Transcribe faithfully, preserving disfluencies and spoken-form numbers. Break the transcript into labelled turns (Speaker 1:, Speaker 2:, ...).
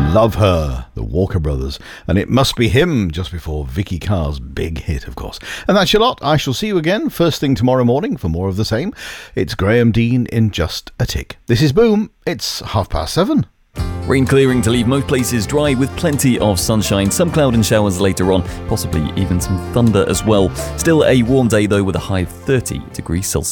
Speaker 1: Love Her, the Walker Brothers. And It Must Be Him, just before Vicky Carr's big hit, of course. And that's your lot. I shall see you again first thing tomorrow morning for more of the same. It's Graham Dean in just a tick. This is Boom. It's half past seven.
Speaker 2: Rain clearing to leave most places dry with plenty of sunshine, some cloud and showers later on, possibly even some thunder as well. Still a warm day though with a high of thirty degrees Celsius.